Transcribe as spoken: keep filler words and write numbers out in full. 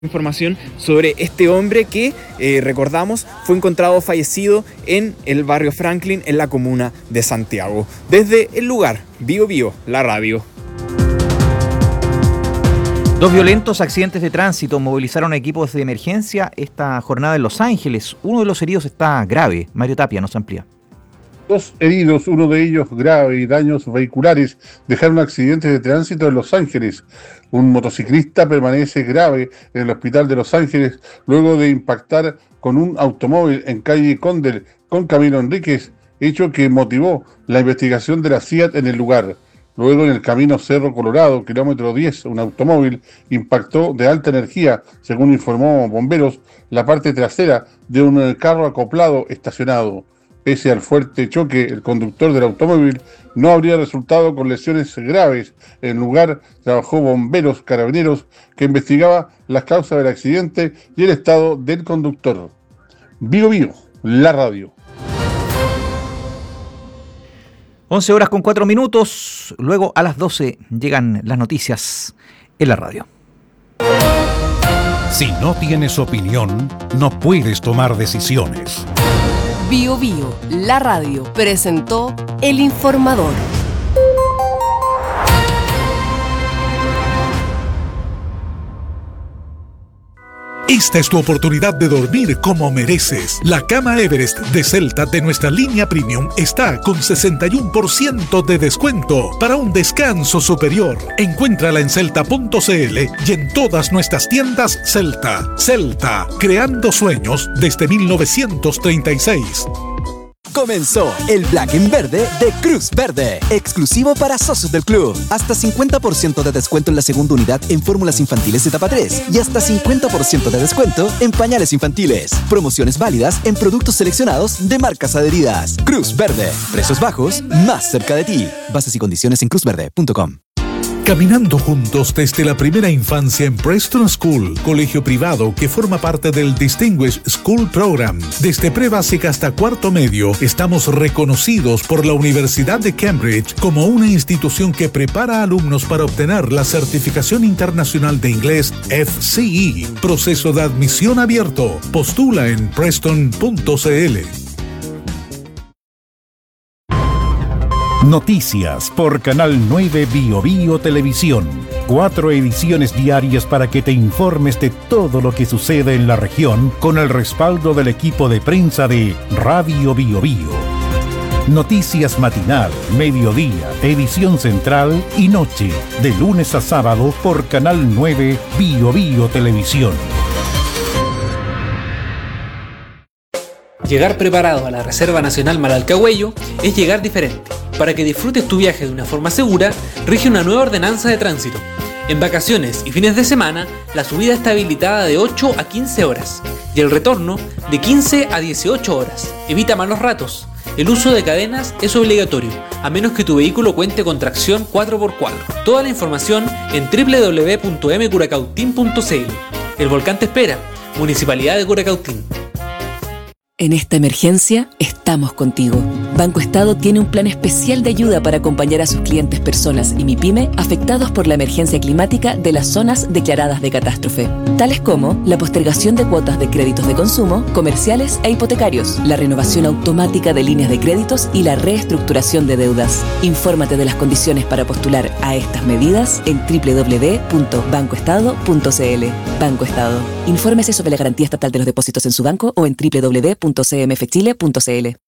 Información sobre este hombre que, eh, recordamos, fue encontrado fallecido en el barrio Franklin, en la comuna de Santiago. Desde el lugar, Bio Bio, la radio. Dos violentos accidentes de tránsito movilizaron a equipos de emergencia esta jornada en Los Ángeles. Uno de los heridos está grave. Mario Tapia nos amplía. Dos heridos, uno de ellos grave y daños vehiculares, dejaron accidentes de tránsito en Los Ángeles. Un motociclista permanece grave en el hospital de Los Ángeles luego de impactar con un automóvil en calle Condel con Camilo Enríquez, hecho que motivó la investigación de la C I A T en el lugar. Luego, en el camino Cerro Colorado, kilómetro diez, un automóvil impactó de alta energía, según informó bomberos, la parte trasera de un carro acoplado estacionado. Pese al fuerte choque, el conductor del automóvil no habría resultado con lesiones graves. En el lugar trabajó bomberos carabineros que investigaba las causas del accidente y el estado del conductor. Bio Bio, la radio. once horas con cuatro minutos. Luego a las doce llegan las noticias en la radio. Si no tienes opinión, no puedes tomar decisiones. Bio Bio, la radio, presentó El Informador. Esta es tu oportunidad de dormir como mereces. La cama Everest de Celta de nuestra línea Premium está con sesenta y uno por ciento de descuento para un descanso superior. Encuéntrala en celta punto c l y en todas nuestras tiendas Celta. Celta, creando sueños desde mil novecientos treinta y seis. Comenzó el Black en Verde de Cruz Verde, exclusivo para socios del club. Hasta cincuenta por ciento de descuento en la segunda unidad en fórmulas infantiles etapa tres y hasta cincuenta por ciento de descuento en pañales infantiles. Promociones válidas en productos seleccionados de marcas adheridas. Cruz Verde, precios bajos, más cerca de ti. Bases y condiciones en cruz verde punto com. Caminando juntos desde la primera infancia en Preston School, colegio privado que forma parte del Distinguished School Program. Desde prebásica hasta cuarto medio, estamos reconocidos por la Universidad de Cambridge como una institución que prepara a alumnos para obtener la certificación internacional de inglés F C E. Proceso de admisión abierto. Postula en preston punto c l. Noticias por Canal nueve Bio Bio Televisión. Cuatro ediciones diarias para que te informes de todo lo que sucede en la región con el respaldo del equipo de prensa de Radio Bio Bio. Noticias matinal, mediodía, edición central y noche, de lunes a sábado por Canal nueve Bio Bio Televisión. Llegar preparado a la Reserva Nacional Malalcahuello es llegar diferente. Para que disfrutes tu viaje de una forma segura, rige una nueva ordenanza de tránsito. En vacaciones y fines de semana, la subida está habilitada de ocho a quince horas y el retorno de quince a dieciocho horas. Evita malos ratos. El uso de cadenas es obligatorio, a menos que tu vehículo cuente con tracción cuatro por cuatro. Toda la información en doble u doble u doble u punto m curacautín punto c l. El volcán te espera. Municipalidad de Curacautín. En esta emergencia, estamos contigo. Banco Estado tiene un plan especial de ayuda para acompañar a sus clientes personas y MIPYME afectados por la emergencia climática de las zonas declaradas de catástrofe, tales como la postergación de cuotas de créditos de consumo, comerciales e hipotecarios, la renovación automática de líneas de créditos y la reestructuración de deudas. Infórmate de las condiciones para postular a estas medidas en doble u doble u doble u punto banco estado punto c l. Banco Estado. Infórmese sobre la garantía estatal de los depósitos en su banco o en doble u doble u doble u punto c m f chile punto c l.